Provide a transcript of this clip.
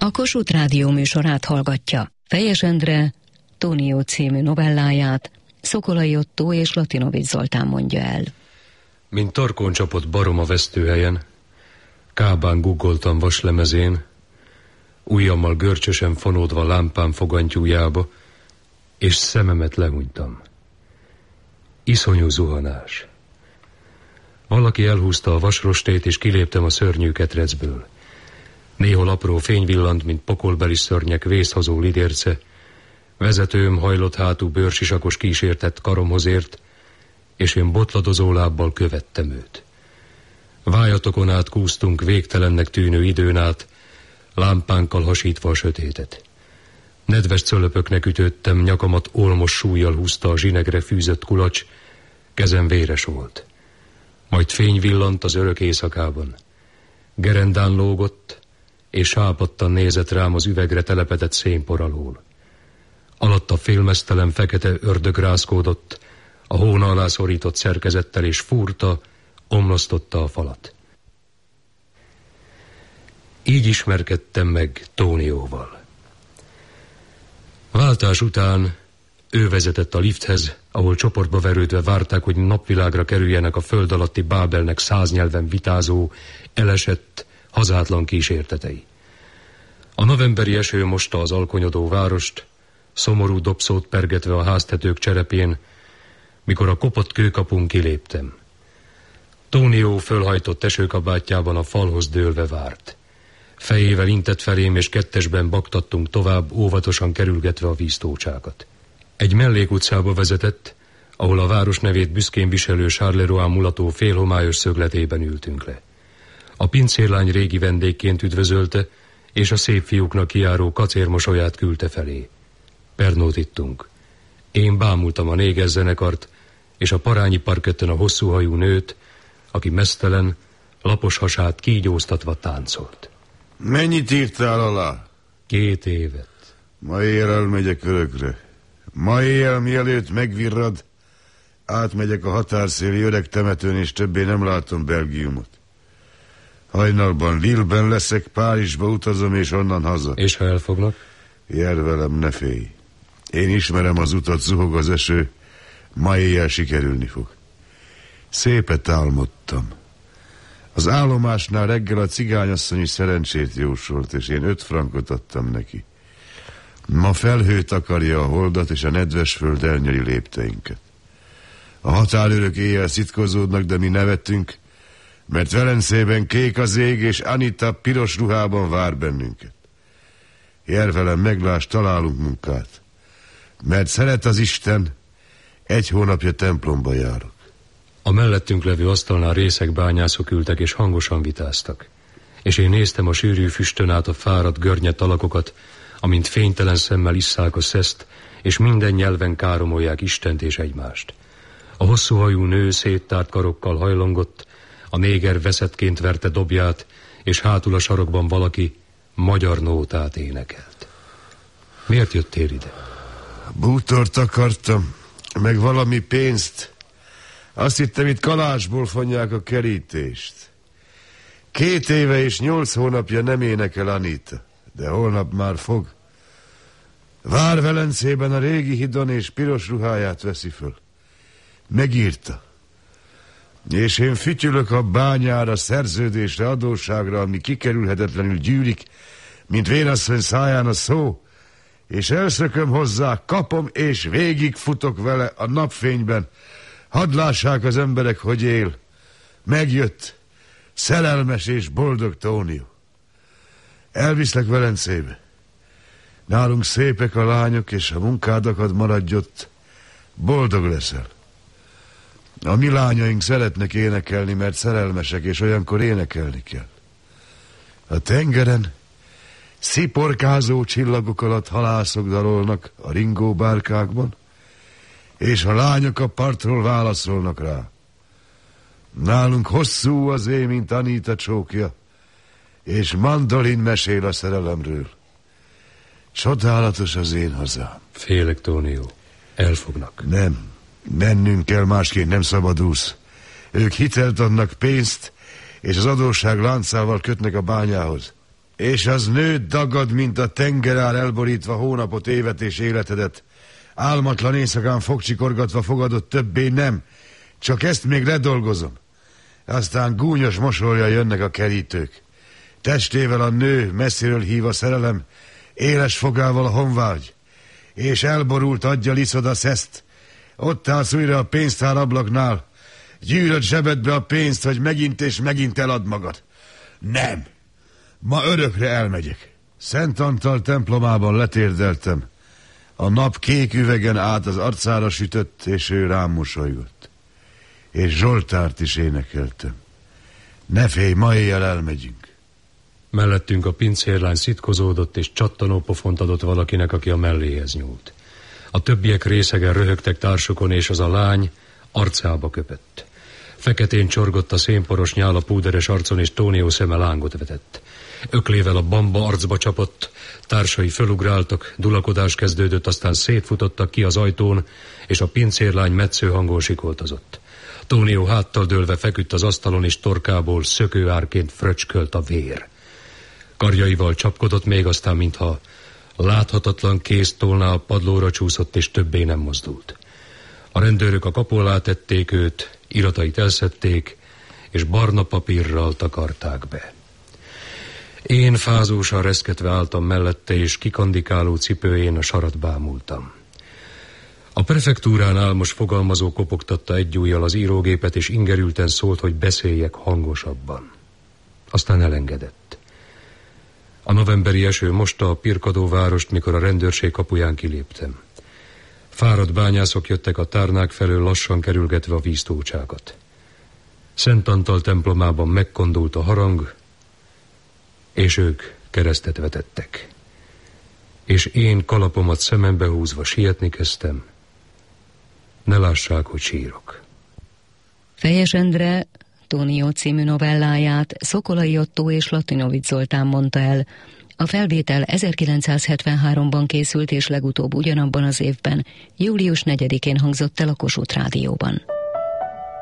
A Kossuth Rádió műsorát hallgatja. Fejes Endre Tónió című novelláját Szokolai Ottó és Latinovics Zoltán mondja el. Mint tarkon csapott barom a vesztőhelyen, kábán guggoltam vaslemezén, ujjammal görcsösen fonódva lámpám fogantyújába, és szememet lehunytam. Iszonyú zuhanás. Valaki elhúzta a vasrostét, és kiléptem a szörnyű ketrecből. Néhol apró fény villant, mint pokolbeli szörnyek vészhozó lidérce. Vezetőm hajlott hátú bőrsisakos kísértett karomhoz ért, és én botladozó lábbal követtem őt. Vájatokon át kúztunk végtelennek tűnő időn át, lámpánkkal hasítva a sötétet. Nedves cölöpöknek ütődtem, nyakamat olmos súllyal húzta a zsinegre fűzött kulacs, kezem véres volt. Majd fény villant az örök éjszakában. Gerendán lógott, és sápadtan nézett rám az üvegre telepedett szénpor alól. Alatta félmeztelen fekete ördög rázkódott, a hóna alá szorított szerkezettel, és fúrta, omlasztotta a falat. Így ismerkedtem meg Tónióval. Váltás után ő vezetett a lifthez, ahol csoportba verődve várták, hogy napvilágra kerüljenek a föld alatti Bábelnek 100 nyelven vitázó, elesett, hazátlan kísértetei. A novemberi eső mosta az alkonyodó várost, szomorú dobszót pergetve a háztetők cserepén, mikor a kopott kőkapun kiléptem. Tónió fölhajtott esőkabátjában a falhoz dőlve várt. Fejével intett felém, és kettesben baktattunk tovább, óvatosan kerülgetve a víztócsákat. Egy mellékutcába vezetett, ahol a város nevét büszkén viselő Charleroi mulató félhomályos szögletében ültünk le. A pincérlány régi vendégként üdvözölte, és a szép fiúknak kijáró kacérmosolyát küldte felé. Pernót ittunk. Én bámultam a négerzenekart, és a parányi parketten a hosszú hajú nőt, aki meztelen, lapos hasát kígyóztatva táncolt. Mennyit írtál alá? 2 évet. Ma éjjel elmegyek örökre. Ma éjjel, mielőtt megvirrad, átmegyek a határszéli öreg temetőn, és többé nem látom Belgiumot. Hajnalban Lille-ben leszek, Párizsba utazom, és onnan haza. És ha elfognak? Jár velem, ne félj. Én ismerem az utat, zuhog az eső, ma éjjel sikerülni fog. Szépet álmodtam. Az állomásnál reggel a cigányasszony is szerencsét jósolt, és én 5 frankot adtam neki. Ma felhő takarja a holdat, és a nedves föld elnyeli lépteinket. A határőrök éjjel szitkozódnak, de mi nevettünk, mert Velencében kék az ég, és Anita piros ruhában vár bennünket. Jár velem, meglásd, találunk munkát. Mert szeret az Isten, 1 hónapja templomba járok. A mellettünk levő asztalnál részekbányászok ültek, és hangosan vitáztak. És én néztem a sűrű füstön át a fáradt görnyet alakokat, amint fénytelen szemmel isszák a szeszt, és minden nyelven káromolják Istent és egymást. A hosszú hajú nő széttárt karokkal hajlongott, a néger veszettként verte dobját, és hátul a sarokban valaki magyar nótát énekelt. Miért jöttél ide? Bútort akartam, meg valami pénzt. Azt hittem, itt kalásból fonják a kerítést. 2 éve és 8 hónapja nem énekel Anita, de holnap már fog. Vár Velencében a régi hídon, és piros ruháját veszi föl. Megírta. És én fütyülök a bányára, szerződésre, adósságra, ami kikerülhetetlenül gyűlik, mint vénasszony száján a szó, és elszököm hozzá, kapom, és végigfutok vele a napfényben. Hadd lássák az emberek, hogy él. Megjött, szerelmes és boldog Tónió. Elviszlek Velencébe. Nálunk szépek a lányok, és ha munkád akad, maradj ott, boldog leszel. A mi lányaink szeretnek énekelni, mert szerelmesek, és olyankor énekelni kell. A tengeren sziporkázó csillagok alatt halászok dalolnak a ringóbárkákban, és a lányok a partról válaszolnak rá. Nálunk hosszú az éj, mint Anita csókja, és mandolin mesél a szerelemről. Csodálatos az én hazám. Félek, Tónió. Elfognak. Nem. Mennünk kell, másként nem szabadulsz. Ők hitelt adnak, pénzt, és az adósság láncával kötnek a bányához. És az nőt dagad, mint a tengerár elborítva hónapot, évet és életedet. Álmatlan éjszakán fogcsikorgatva fogadott, többé nem. Csak ezt még ledolgozom. Aztán gúnyos mosollyal jönnek a kerítők. Testével a nő messziről hív a szerelem, éles fogával a honvágy. És elborult adja liszod a szeszt. Ott állsz újra a pénztár ablaknál. Gyűröd zsebedbe a pénzt, hogy megint és megint elad magad. Nem! Ma örökre elmegyek. Szent Antal templomában letérdeltem. A nap kék üvegen át az arcára sütött, és ő rám mosolygott. És Zsoltárt is énekeltem. Ne félj, ma éjjel elmegyünk. Mellettünk a pincérlány szitkozódott, és csattanó pofont adott valakinek, aki a melléhez nyúlt. A többiek részegen röhögtek társukon, és az a lány arcába köpött. Feketén csorgott a szénporos nyál a púderes arcon, és Tónió szeme lángot vetett. Öklével a bamba arcba csapott, társai fölugráltak, dulakodás kezdődött, aztán szétfutottak ki az ajtón, és a pincérlány metsző hangon sikoltozott. Tónió háttal dőlve feküdt az asztalon, és torkából szökőárként fröcskölt a vér. Karjaival csapkodott még, aztán mintha láthatatlan kéz tolná a padlóra csúszott, és többé nem mozdult. A rendőrök a kapu alá tették őt, iratait elszedték, és barna papírral takarták be. Én fázósan reszketve álltam mellette, és kikandikáló cipőjén a sarat bámultam. A prefektúrán álmos fogalmazó kopogtatta egy ujjal az írógépet, és ingerülten szólt, hogy beszéljek hangosabban. Aztán elengedett. A novemberi eső mosta a pirkadó várost, mikor a rendőrség kapuján kiléptem. Fáradt bányászok jöttek a tárnák felől, lassan kerülgetve a víztócsákat. Szent Antal templomában megkondult a harang, és ők keresztet vetettek. És én kalapomat szemembe húzva sietni kezdtem. Ne lássák, hogy sírok. Fejes Endre Tónió című novelláját Szokolay Ottó és Latinovics Zoltán mondta el. A felvétel 1973-ban készült, és legutóbb ugyanabban az évben, július 4-én hangzott el a Kossuth Rádióban.